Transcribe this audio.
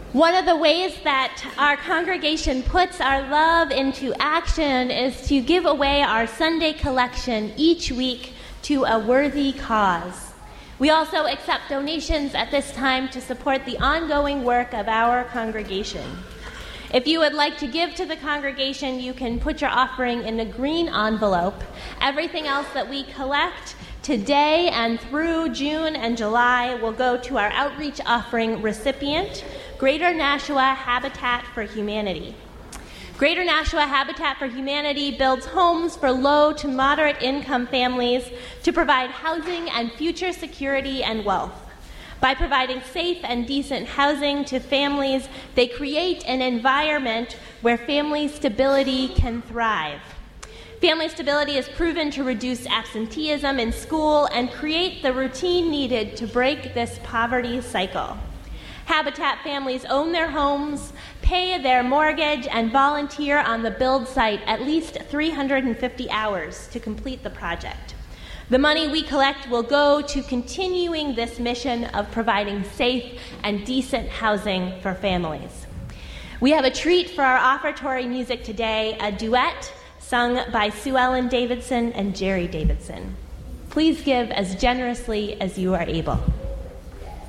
One of the ways that our congregation puts our love into action is to give away our Sunday collection each week to a worthy cause. We also accept donations at this time to support the ongoing work of our congregation. If you would like to give to the congregation, you can put your offering in a green envelope. Everything else that we collect today and through June and July will go to our outreach offering recipient, Greater Nashua Habitat for Humanity. Greater Nashua Habitat for Humanity builds homes for low to moderate income families to provide housing and future security and wealth. By providing safe and decent housing to families, they create an environment where family stability can thrive. Family stability is proven to reduce absenteeism in school and create the routine needed to break this poverty cycle. Habitat families own their homes, pay their mortgage, and volunteer on the build site at least 350 hours to complete the project. The money we collect will go to continuing this mission of providing safe and decent housing for families. We have a treat for our offertory music today, a duet sung by Sue Ellen Davidson and Jerry Davidson. Please give as generously as you are able.